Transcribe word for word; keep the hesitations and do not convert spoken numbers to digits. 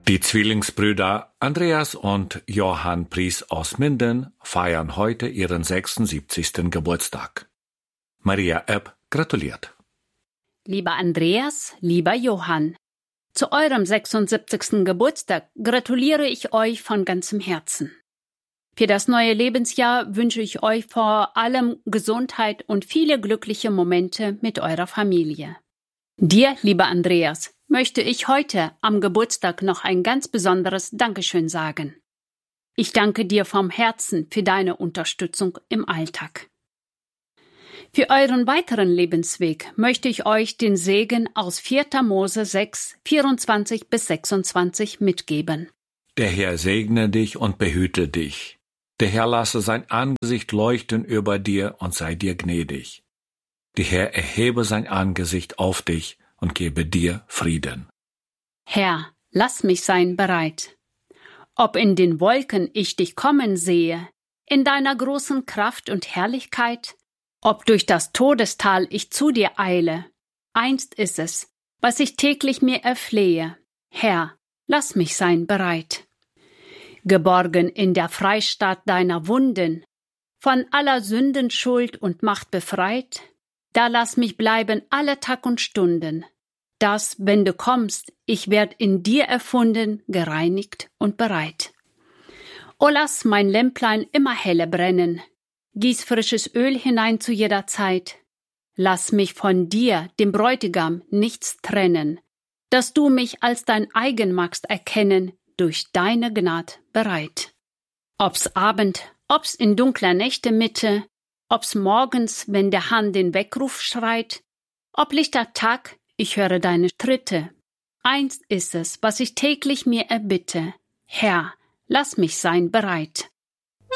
Die Zwillingsbrüder Andreas und Johann Pries aus Minden feiern heute ihren sechsundsiebzigsten Geburtstag. Maria Epp gratuliert. Lieber Andreas, lieber Johann, zu eurem sechsundsiebzigsten Geburtstag gratuliere ich euch von ganzem Herzen. Für das neue Lebensjahr wünsche ich euch vor allem Gesundheit und viele glückliche Momente mit eurer Familie. Dir, lieber Andreas, möchte ich heute am Geburtstag noch ein ganz besonderes Dankeschön sagen. Ich danke dir vom Herzen für deine Unterstützung im Alltag. Für euren weiteren Lebensweg möchte ich euch den Segen aus vierter Mose sechs, vierundzwanzig bis sechsundzwanzig mitgeben. Der Herr segne dich und behüte dich. Der Herr lasse sein Angesicht leuchten über dir und sei dir gnädig. Der Herr erhebe sein Angesicht auf dich und gebe dir Frieden. Herr, lass mich sein bereit. Ob in den Wolken ich dich kommen sehe, in deiner großen Kraft und Herrlichkeit, ob durch das Todestal ich zu dir eile, einst ist es, was ich täglich mir erflehe. Herr, lass mich sein bereit. Geborgen in der Freistatt deiner Wunden, von aller Sünden, Schuld und Macht befreit, da lass mich bleiben alle Tag und Stunden, dass, wenn du kommst, ich werd in dir erfunden, gereinigt und bereit. O lass mein Lämplein immer helle brennen, gieß frisches Öl hinein zu jeder Zeit, lass mich von dir, dem Bräutigam, nichts trennen, dass du mich als dein eigen magst erkennen, durch deine Gnad bereit. Ob's Abend, ob's in dunkler Nächte Mitte, ob's morgens, wenn der Hahn den Weckruf schreit, ob lichter Tag, ich höre deine Tritte. Einst ist es, was ich täglich mir erbitte. Herr, lass mich sein bereit.